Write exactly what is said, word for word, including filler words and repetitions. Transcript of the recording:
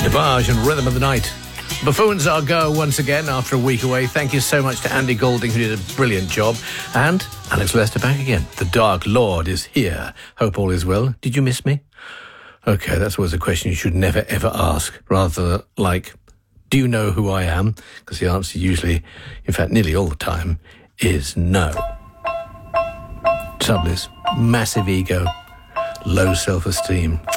DeBarge and Rhythm of the Night. Buffoons are go once again after a week away. Thank you so much to Andy Golding, who did a brilliant job. And Alex Lester back again. The Dark Lord is here. Hope all is well. Did you miss me? Okay, that's always a question you should never, ever ask. Rather like, do you know who I am? Because the answer usually, in fact, nearly all the time, is no. Trouble is, massive ego, low self-esteem,